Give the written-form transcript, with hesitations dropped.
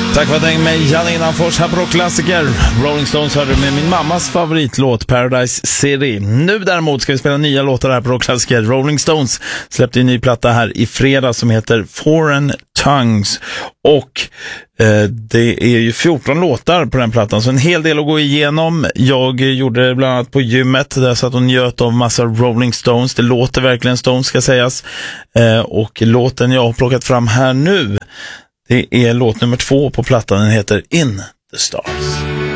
Tack för att du hängde med Janne Innanfors här på Rockklassiker. Rolling Stones hörde med min mammas favoritlåt Paradise City. Nu däremot ska vi spela nya låtar här på Rockklassiker. Rolling Stones släppte en ny platta här i fredag som heter Foreign Tongues. Och det är ju 14 låtar på den plattan, så en hel del att gå igenom. Jag gjorde det bland annat på gymmet där så att hon njöt av massa Rolling Stones. Det låter verkligen Stones ska sägas. Och låten jag har plockat fram här nu, det är låt nummer 2 på plattan. Den heter In the Stars.